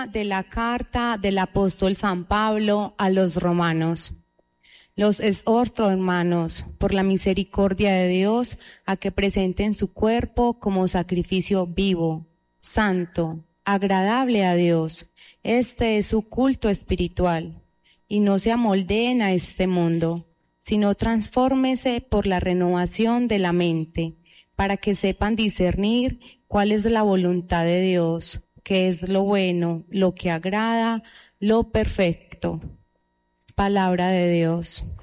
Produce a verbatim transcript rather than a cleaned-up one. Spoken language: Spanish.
De la carta del apóstol San Pablo a los romanos. Los exhorto, hermanos, por la misericordia de Dios, a que presenten su cuerpo como sacrificio vivo, santo, agradable a Dios. Este es su culto espiritual. Y no se amoldeen a este mundo, sino transfórmese por la renovación de la mente, para que sepan discernir cuál es la voluntad de Dios, que es lo bueno, lo que agrada, lo perfecto. Palabra de Dios.